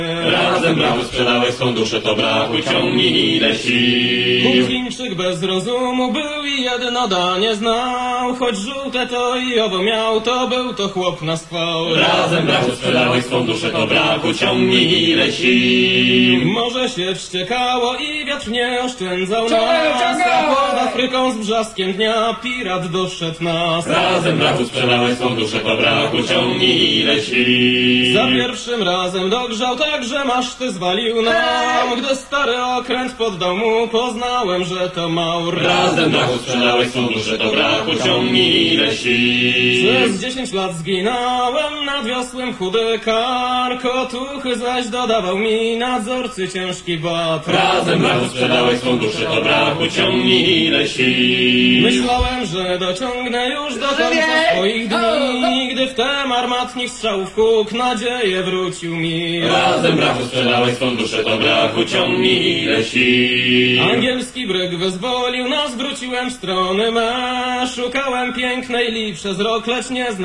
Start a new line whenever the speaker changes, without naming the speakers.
Razem brachu sprzedałeś swą duszę, to brachu ciągnij ile sił.
Chińczyk bez rozumu był i jedno danie znał, choć żółte to i owo miał, to był to chłop na schwał.
Razem brachu sprzedałeś swą duszę, to brachu ciągnij ile sił.
Morze się wściekało i wiatr nie oszczędzał nas, a pod Afryką z brzaskiem dnia pirat doszedł nas.
Razem brachu sprzedałeś swą duszę, to brachu ciągnij ile sił.
Za pierwszym razem dogrzał tak, że maszty zwalił nam. Gdy stary okręt poddał mu, poznałem, że to Maur.
Razem brachu sprzedałeś swą duszę, to brachu ciągnij ile sił.
Przez 10 lat zginąłem nad wiosłem chudy kark, otuchy zaś dodawał mi nadzorcy ciężki bat.
Razem brachu sprzedałeś swą duszę, to brachu ciągnij ile sił.
Myślałem, że dociągnę już do końca swoich dni, gdy wtem armatnik strzałów huk nadzieję wrócił mi.
Razem brachu sprzedałeś swą duszę, to brachu ciągnij ile sił.
Angielski bryg wyzwolił nas, wróciłem w strony me. Szukałem pięknej li przez rok, lecz nie znałem.